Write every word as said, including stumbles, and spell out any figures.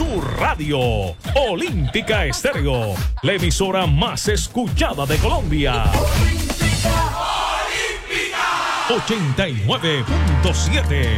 Tu Radio. Olímpica Estéreo, la emisora más escuchada de Colombia. ochenta y nueve punto siete